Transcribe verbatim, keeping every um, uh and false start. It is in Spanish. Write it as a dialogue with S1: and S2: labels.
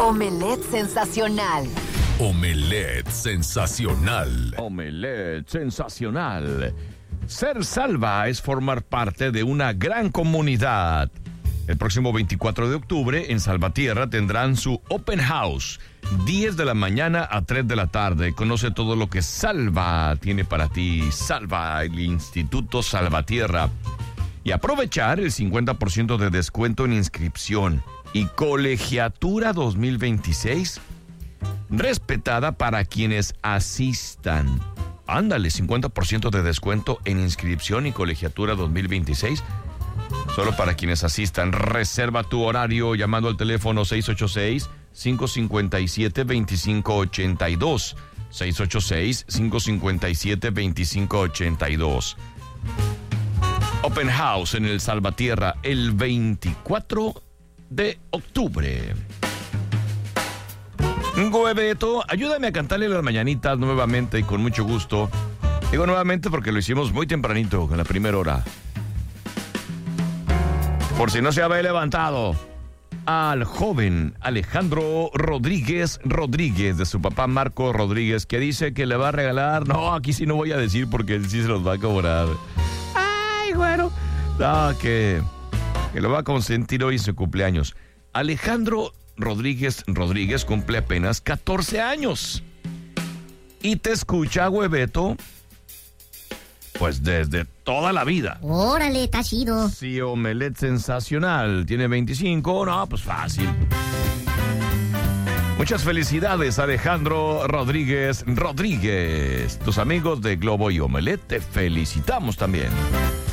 S1: Omelette sensacional.
S2: Omelette sensacional.
S3: Omelette sensacional. Ser Salva es formar parte de una gran comunidad. El próximo veinticuatro de octubre en Salvatierra tendrán su Open House, diez de la mañana a tres de la tarde. Conoce todo lo que Salva tiene para ti. Salva, el Instituto Salvatierra. Y aprovechar el cincuenta por ciento de descuento en inscripción y colegiatura dos mil veintiséis, respetada para quienes asistan. Ándale, cincuenta por ciento de descuento en inscripción y colegiatura dos mil veintiséis. Solo para quienes asistan. Reserva tu horario llamando al teléfono seis ocho seis, cinco cinco siete, dos cinco ocho dos. seis ocho seis, cinco cinco siete, dos cinco ocho dos. Open House en el Salvatierra el veinticuatro de octubre. Goebeto, ayúdame a cantarle las mañanitas nuevamente y con mucho gusto. Digo nuevamente porque lo hicimos muy tempranito, en la primera hora. Por si no se había levantado, al joven Alejandro Rodríguez Rodríguez, de su papá Marco Rodríguez, que dice que le va a regalar. No, aquí sí no voy a decir porque él sí se los va a cobrar. Ay, güero. No, que, que lo va a consentir hoy en su cumpleaños. Alejandro Rodríguez Rodríguez cumple apenas catorce años. Y te escucha, Hueveto, pues desde toda la vida.
S4: Órale, está chido.
S3: Sí, Omelette sensacional. Tiene veinticinco, no, pues fácil. Muchas felicidades, Alejandro Rodríguez Rodríguez. Tus amigos de Globo y Omelette te felicitamos también.